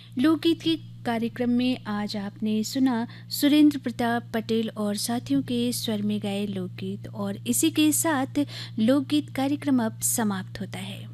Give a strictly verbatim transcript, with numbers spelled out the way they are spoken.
लोकगीत के कार्यक्रम में आज आपने सुना सुरेंद्र प्रताप पटेल और साथियों के स्वर में गाए लोकगीत, और इसी के साथ लोकगीत कार्यक्रम अब समाप्त होता है।